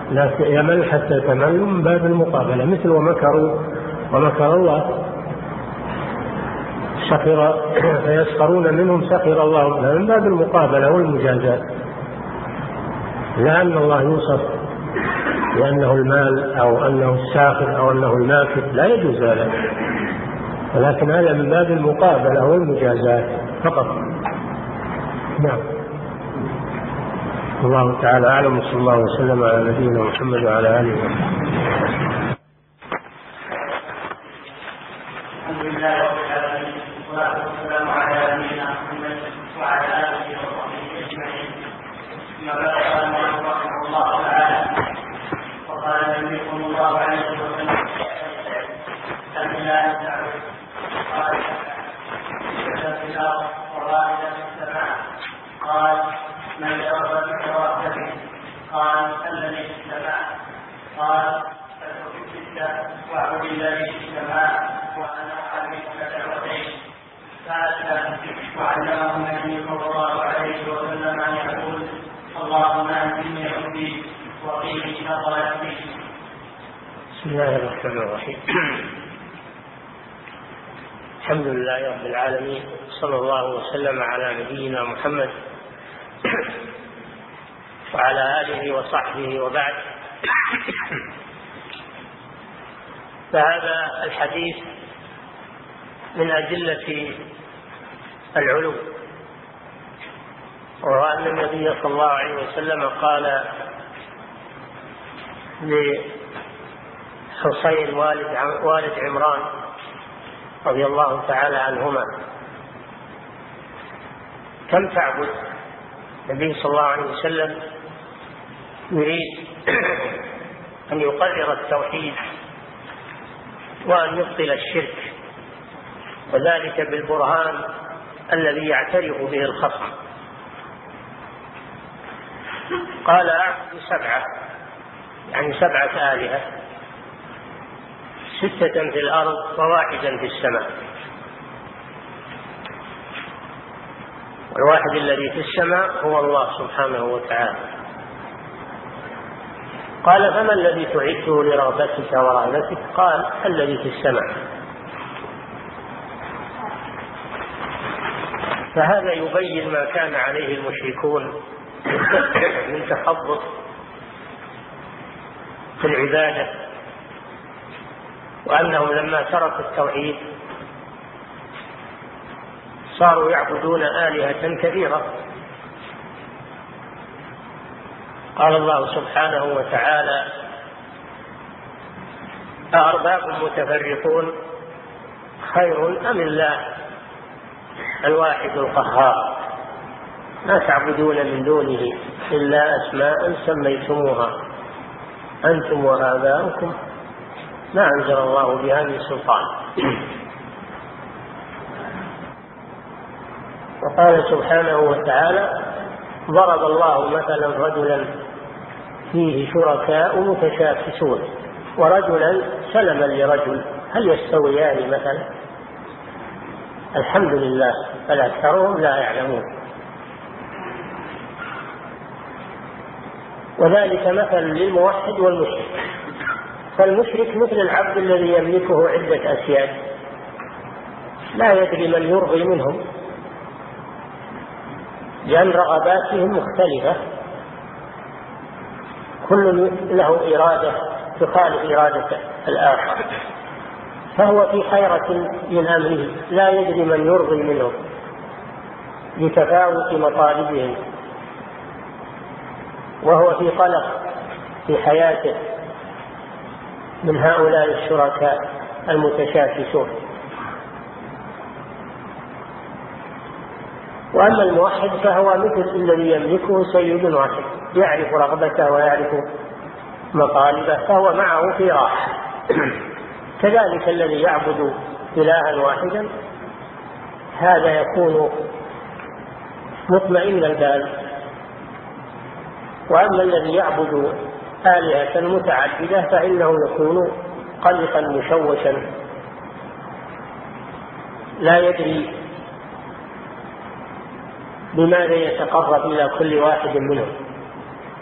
لا يمل حتى تمل من باب المقابلة، مثل ومكر الله سخر فيسخرون منهم سخر الله من باب المقابلة والمجازات. لا أن الله يوصف لأنه المال أو أنه الساخر أو أنه الماكر، لا يجوز ذلك، ولكن هذا من باب المقابلة والمجازات فقط. نعم. الله تعالى أعلم، وصلى الله وسلم على نبينا محمد وعلى آله وصحبه. الحمد لله رب العالمين، والصلاة والسلام على نبينا محمد وعلى آله وصحبه أجمعين. أما بعد، قال رحمه الله تعالى: وقال النبي صلى الله عليه وسلم: أن لا تعبد قال في الأرض وواحدة في السماء. قال: من يرغب في ربه؟ قال: الذي في السماء. قال: فاترك الستة واعبد الذي في السماء وأنا أعلمك دعوتين. وعلمه النبي صلى الله عليه وسلم أن يقول: اللهم أهدني عبدي وقيني شر نفسي. بسم الله الرحمن الرحيم. الحمد لله رب العالمين، صلى الله وسلم على نبينا محمد وعلى آله وصحبه، وبعد. فهذا الحديث من أدلة العلو، وهو أن النبي صلى الله عليه وسلم قال لحسين والد عمران رضي الله تعالى عنهما: كم تعبد؟ النبي صلى الله عليه وسلم يريد أن يقرر التوحيد وأن يبطل الشرك، وذلك بالبرهان الذي يعترف به الخصم. قال: أعبد 7، يعني 7 آلهة، 6 في الأرض وواحدا في السماء. والواحد الذي في السماء هو الله سبحانه وتعالى. قال: فما الذي تعده لرغبتك ورهبتك؟ قال: الذي في السماء. فهذا يبين ما كان عليه المشركون من تخبط في العبادة، وأنهم لما تركوا التوحيد صاروا يعبدون آلهة كثيرة. قال الله سبحانه وتعالى: أأرباب متفرقون خير أم الله الواحد القهار؟ ما تعبدون من دونه إلا أسماء سميتموها أنتم وآباؤكم ما أنزل الله بها من سلطان. وقال سبحانه وتعالى: ضرب الله مثلا رجلا فيه شركاء متشاكسون ورجلا سلما لرجل هل يستويان مثلا؟ الحمد لله، بل أكثرهم لا يعلمون. وذلك مثل للموحد والمشرك. فالمشرك مثل العبد الذي يملكه عدة أسياد، لا يدري من يرضي منهم، لأن رغباتهم مختلفة، كل له إرادة تخالف إرادة الآخر، فهو في حيرة من أمره، لا يدري من يرضي منهم لتفاوت مطالبهم، وهو في قلق في حياته من هؤلاء الشركاء المتشاكسون. وأما الموحد فهو مثل الذي يملكه سيد واحد، يعرف رغبته ويعرف مطالبه، فهو معه في راحة. كذلك الذي يعبد إلها واحدا هذا يكون مطمئن البال، وأما الذي يعبد آلهة متعددة فإنه يكون قلقا مشوشا، لا يدري بماذا يتقرب إلى كل واحد منهم.